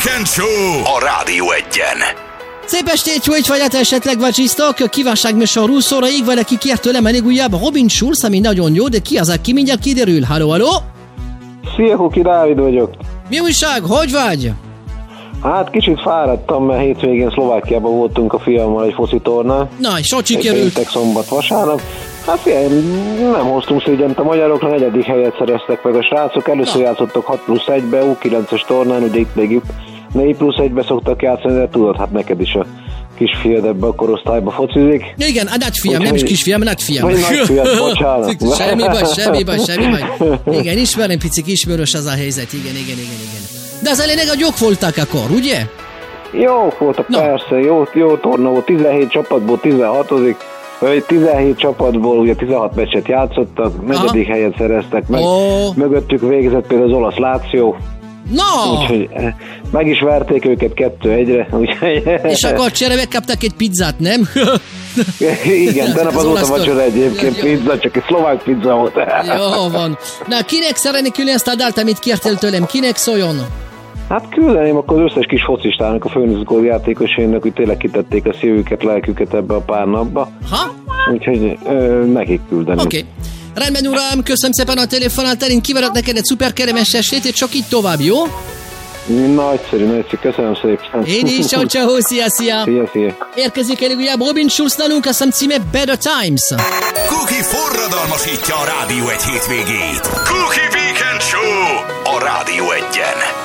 Weekend Show a Rádió Egyen. Szép estét, hogy vagy esetleg vacsisztok, kívánságműsor 20 óraig, valaki kért tőlem elég újabb Robin Schulz, ami nagyon jó, de ki az, aki mindjárt kiderül. Halló, halló? Szia, Huki, Dávid vagyok. Mi újság, hogy vagy? Hát kicsit fáradtam, mert hétvégén Szlovákiában voltunk a fiammal egy focitornán. Na, és hogy sikerült? Péntek, szombat, vasárnap. Hát figyelj, nem hoztunk szégyent a magyarokra, 4. helyet szereztek meg a srácok. Először játszottak 6+1-be, U9-es tornán, ugye itt még 4+1-be szoktak játszani, de tudod, hát neked is a kisfiad ebbe a korosztályba focizik. Igen, a nagyfiam, nem is kisfiam, nagyfiam. Vagy nagyfiam, bocsánat. Semmi baj. Igen, ismerem, picik, ismerős az a helyzet, igen. De az elég a jók voltak akkor, ugye? Jó voltak, persze, jó torna volt, 17 csapatból 16-odik. 17 csapatból ugye 16 meccset játszottak, 4. helyet szereztek meg. Mögöttük végzett például az olasz Lazio. No! Úgyhogy meg is verték őket 2-1-re. És akkor cserébe kaptak egy pizzát, nem? Igen, tegnap az volt a vacsora egyébként, pizza, csak egy szlovák pizza volt. Jó van. Na, kinek szeretnék küldeni ezt a dalt, amit kértél tőlem? Kinek szóljon? Hát küldeném akkor az összes kis focistának, a főnizgól játékosainak, hogy tényleg kitették a szívüket, lelküket ebbe a pár napba. Ha? Úgyhogy nekik küldeném. Oké. Rendben, uram, köszönöm szépen a telefonát, én kiverek neked egy szuper kellemes estét, csak így tovább, jó? Nagyszerű, köszönöm szépen. Én is, ciao, szia. Szia. Érkezik elég újabb Robin Schulz nálunk, azt hiszem címe Better Times. Cookie forradalmasítja a Rádió Egy hétvégét. Cookie Weekend Show a Rádió Egyen.